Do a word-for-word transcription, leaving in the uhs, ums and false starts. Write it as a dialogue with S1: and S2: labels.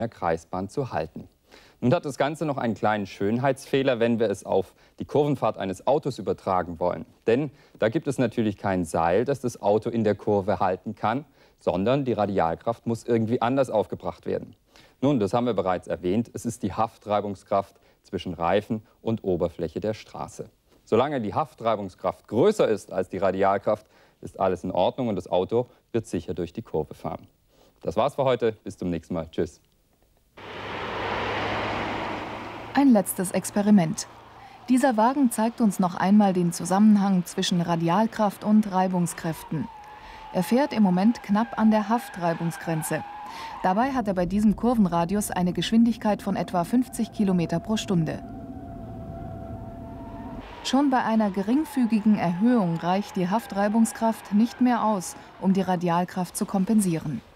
S1: der Kreisbahn zu halten. Nun hat das Ganze noch einen kleinen Schönheitsfehler, wenn wir es auf die Kurvenfahrt eines Autos übertragen wollen. Denn da gibt es natürlich kein Seil, das das Auto in der Kurve halten kann, sondern die Radialkraft muss irgendwie anders aufgebracht werden. Nun, das haben wir bereits erwähnt, es ist die Haftreibungskraft zwischen Reifen und Oberfläche der Straße. Solange die Haftreibungskraft größer ist als die Radialkraft, ist alles in Ordnung und das Auto wird sicher durch die Kurve fahren. Das war's für heute, bis zum nächsten Mal. Tschüss.
S2: Ein letztes Experiment. Dieser Wagen zeigt uns noch einmal den Zusammenhang zwischen Radialkraft und Reibungskräften. Er fährt im Moment knapp an der Haftreibungsgrenze. Dabei hat er bei diesem Kurvenradius eine Geschwindigkeit von etwa fünfzig Kilometer pro Stunde. Schon bei einer geringfügigen Erhöhung reicht die Haftreibungskraft nicht mehr aus, um die Radialkraft zu kompensieren.